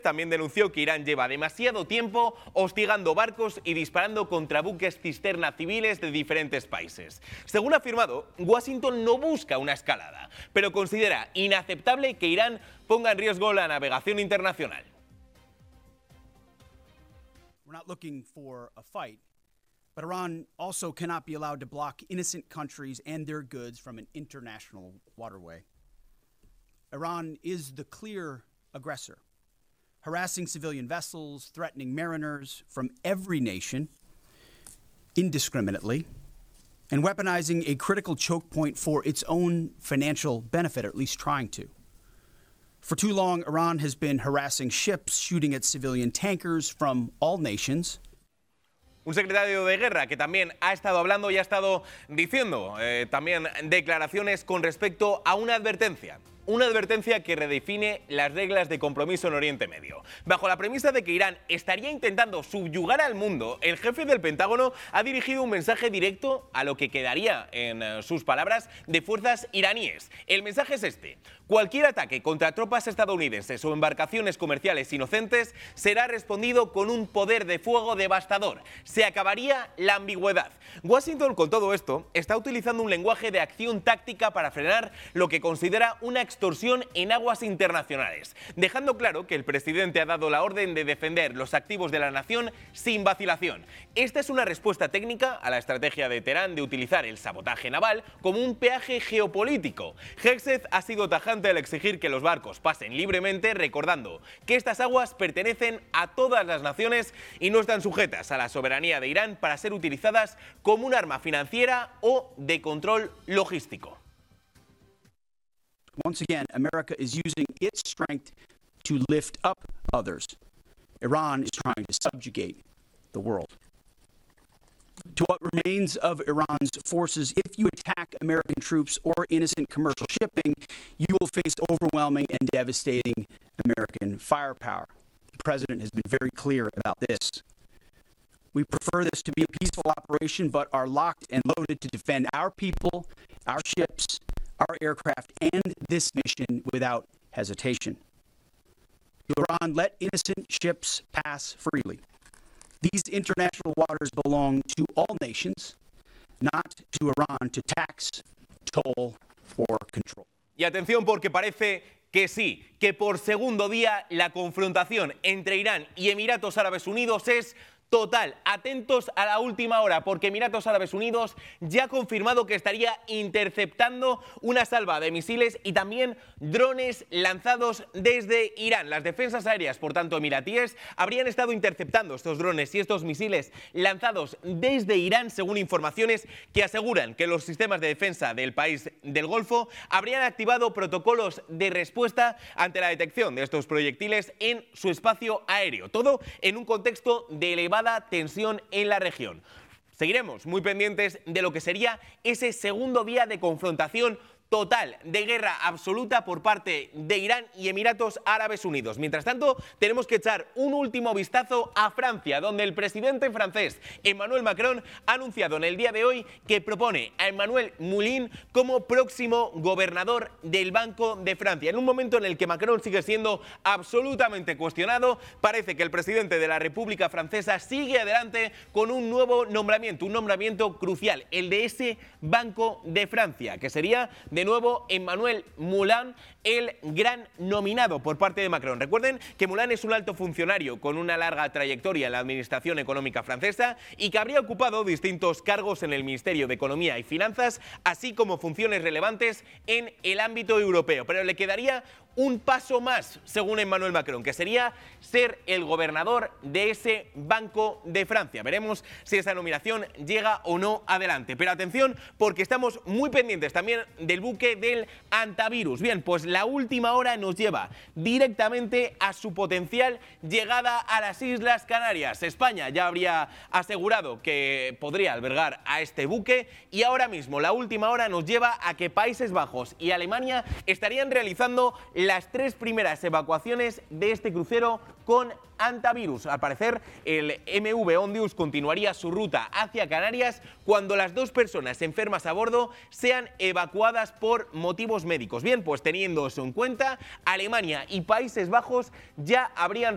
también denunció que Irán lleva demasiado tiempo hostigando barcos y disparando contra buques cisterna civiles de diferentes países. Según ha afirmado, Washington no busca una escalada, pero considera inaceptable que Irán ponga en riesgo la navegación internacional. We're not looking for a fight, but Iran also cannot be allowed to block innocent countries and their goods from an international waterway. Iran is the clear aggressor, harassing civilian vessels, threatening mariners from every nation indiscriminately, and weaponizing a critical choke point for its own financial benefit, or at least trying to. For too long, Iran has been harassing ships, shooting at civilian tankers from all nations. Un secretario de guerra que también ha estado hablando y ha estado diciendo también declaraciones con respecto a una advertencia. Una advertencia que redefine las reglas de compromiso en Oriente Medio. Bajo la premisa de que Irán estaría intentando subyugar al mundo, el jefe del Pentágono ha dirigido un mensaje directo a lo que quedaría, en sus palabras, de fuerzas iraníes. El mensaje es este: cualquier ataque contra tropas estadounidenses o embarcaciones comerciales inocentes será respondido con un poder de fuego devastador. Se acabaría la ambigüedad. Washington, con todo esto, está utilizando un lenguaje de acción táctica para frenar lo que considera una extorsión en aguas internacionales, dejando claro que el presidente ha dado la orden de defender los activos de la nación sin vacilación. Esta es una respuesta técnica a la estrategia de Teherán de utilizar el sabotaje naval como un peaje geopolítico. Hegseth ha sido tajante al exigir que los barcos pasen libremente, recordando que estas aguas pertenecen a todas las naciones y no están sujetas a la soberanía de Irán para ser utilizadas como un arma financiera o de control logístico. Once again, America is using its strength to lift up others. Iran is trying to subjugate the world. To what remains of Iran's forces, if you attack American troops or innocent commercial shipping, you will face overwhelming and devastating American firepower. The president has been very clear about this. We prefer this to be a peaceful operation, but are locked and loaded to defend our people, our ships, our aircraft, and this mission without hesitation. Iran, let innocent ships pass freely. These international waters belong to all nations, not to Iran to tax, toll, or control. Y atención, porque parece que sí, que por segundo día la confrontación entre Irán y Emiratos Árabes Unidos es total. Atentos a la última hora, porque Emiratos Árabes Unidos ya ha confirmado que estaría interceptando una salva de misiles y también drones lanzados desde Irán. Las defensas aéreas, por tanto, emiratíes, habrían estado interceptando estos drones y estos misiles lanzados desde Irán, según informaciones que aseguran que los sistemas de defensa del país del Golfo habrían activado protocolos de respuesta ante la detección de estos proyectiles en su espacio aéreo. Todo en un contexto de elevada tensión en la región. Seguiremos muy pendientes de lo que sería ese segundo día de confrontación total, de guerra absoluta por parte de Irán y Emiratos Árabes Unidos. Mientras tanto, tenemos que echar un último vistazo a Francia, donde el presidente francés Emmanuel Macron ha anunciado en el día de hoy que propone a Emmanuel Moulin como próximo gobernador del Banco de Francia. En un momento en el que Macron sigue siendo absolutamente cuestionado, parece que el presidente de la República Francesa sigue adelante con un nuevo nombramiento, un nombramiento crucial, el de ese Banco de Francia, que sería de nuevo Emmanuel Moulin, el gran nominado por parte de Macron. Recuerden que Moulin es un alto funcionario con una larga trayectoria en la administración económica francesa y que habría ocupado distintos cargos en el Ministerio de Economía y Finanzas, así como funciones relevantes en el ámbito europeo. Pero le quedaría un paso más, según Emmanuel Macron, que sería ser el gobernador de ese Banco de Francia. Veremos si esa nominación llega o no adelante. Pero atención, porque estamos muy pendientes también del buque del antivirus. Bien, pues la última hora nos lleva directamente a su potencial llegada a las Islas Canarias. España ya habría asegurado que podría albergar a este buque y ahora mismo la última hora nos lleva a que Países Bajos y Alemania estarían realizando las 3 primeras evacuaciones de este crucero con antivirus. Al parecer, el MV Ondius continuaría su ruta hacia Canarias cuando las 2 personas enfermas a bordo sean evacuadas por motivos médicos. Bien, pues teniendo eso en cuenta, Alemania y Países Bajos ya habrían